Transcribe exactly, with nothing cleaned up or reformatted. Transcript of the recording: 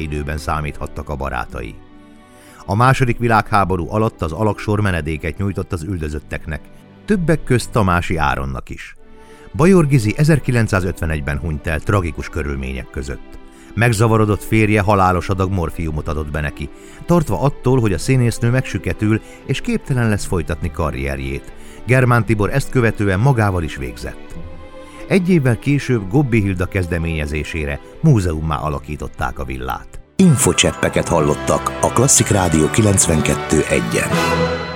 békeidőben számíthattak a barátai. A második világháború alatt az alaksor menedéket nyújtott az üldözötteknek, többek közt Tamási Áronnak is. Bajor Gizi ezerkilencszázötvenegyben hunyt el tragikus körülmények között. Megzavarodott férje halálos adag morfiumot adott be neki, tartva attól, hogy a színésznő megsüketül és képtelen lesz folytatni karrierjét. Germán Tibor ezt követően magával is végzett. Egy évvel később Gobbi Hilda kezdeményezésére múzeummá alakították a villát. Infocseppeket hallottak a Klasszik Rádió kilencvenkettő egyen.